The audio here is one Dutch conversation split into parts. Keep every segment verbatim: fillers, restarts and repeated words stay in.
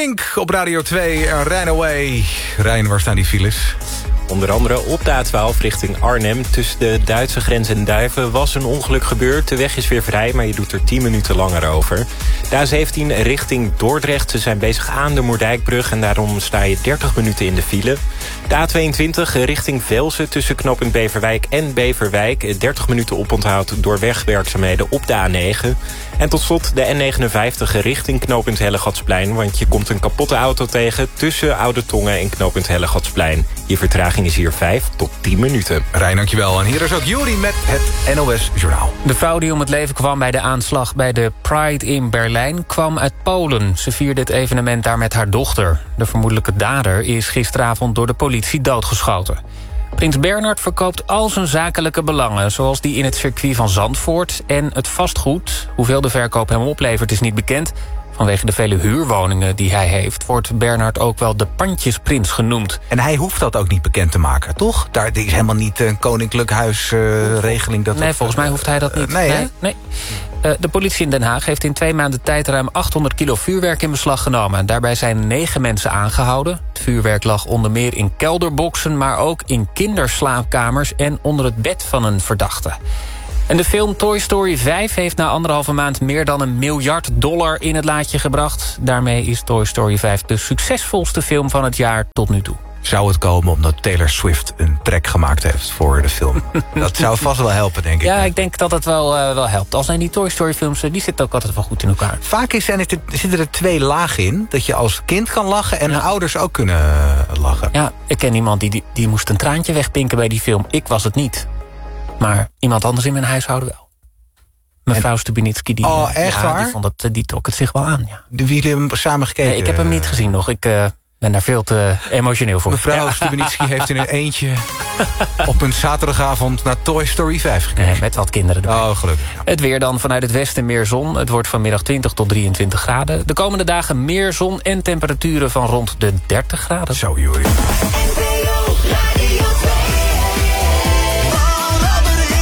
Pink op Radio twee en Runaway. Rijn, waar staan die files? Onder andere op de A twaalf richting Arnhem. Tussen de Duitse grens en Duiven was een ongeluk gebeurd. De weg is weer vrij, maar je doet er tien minuten langer over. De A zeventien richting Dordrecht. Ze zijn bezig aan de Moerdijkbrug en daarom sta je dertig minuten in de file. De A tweeëntwintig richting Velsen tussen knooppunt Beverwijk en Beverwijk. dertig minuten oponthoud door wegwerkzaamheden op de A negen. En tot slot de N negenenvijftig richting knooppunt Hellegatsplein. Want je komt een kapotte auto tegen tussen Oude Tongen en knooppunt Hellegatsplein. Je vertraging is hier vijf tot tien minuten. Rijn, dankjewel. En hier is ook Juri met het N O S Journaal. De vrouw die om het leven kwam bij de aanslag bij de Pride in Berlijn kwam uit Polen. Ze vierde het evenement daar met haar dochter. De vermoedelijke dader is gisteravond door de politie doodgeschoten. Prins Bernhard verkoopt al zijn zakelijke belangen, zoals die in het circuit van Zandvoort en het vastgoed. Hoeveel de verkoop hem oplevert is niet bekend. Vanwege de vele huurwoningen die hij heeft, wordt Bernhard ook wel de pandjesprins genoemd. En hij hoeft dat ook niet bekend te maken, toch? Daar is helemaal niet een koninklijk huisregeling. Uh, nee, dat volgens mij hoeft hij dat niet. Uh, nee, nee, nee. Uh, de politie in Den Haag heeft in twee maanden tijd ruim achthonderd kilo vuurwerk in beslag genomen. Daarbij zijn negen mensen aangehouden. Het vuurwerk lag onder meer in kelderboxen, maar ook in kinderslaapkamers en onder het bed van een verdachte. En de film Toy Story vijf heeft na anderhalve maand meer dan een miljard dollar in het laadje gebracht. Daarmee is Toy Story vijf de succesvolste film van het jaar tot nu toe. Zou het komen omdat Taylor Swift een track gemaakt heeft voor de film? Dat zou vast wel helpen, denk ik. Ja, ik denk dat het wel, uh, wel helpt. Al zijn die Toy Story films, die zitten ook altijd wel goed in elkaar. Vaak is, zijn er, zitten er twee lagen in. Dat je als kind kan lachen en ja. ouders ook kunnen lachen. Ja, ik ken iemand die, die, die moest een traantje wegpinken bij die film. Ik was het niet. Maar iemand anders in mijn huishouden wel. Mevrouw Stubinitsky, die, oh, echt ja, waar? die, vond dat, die trok het zich wel aan. Ja. De wie hebben hem samen gekeken? Nee, ik heb hem niet gezien nog. Ik uh, ben daar veel te emotioneel voor. Mevrouw ja. Stubinitsky heeft in een eentje op een zaterdagavond naar Toy Story vijf gekeken. Nee, met wat kinderen erbij. Oh, gelukkig. Ja. Het weer dan vanuit het westen meer zon. Het wordt vanmiddag twintig tot drieëntwintig graden. De komende dagen meer zon en temperaturen van rond de dertig graden. Zo, Juri.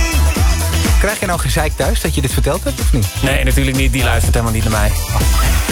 Krijg je nou gezeik thuis dat je dit verteld hebt, of niet? Nee, natuurlijk niet. Die luistert helemaal niet naar mij.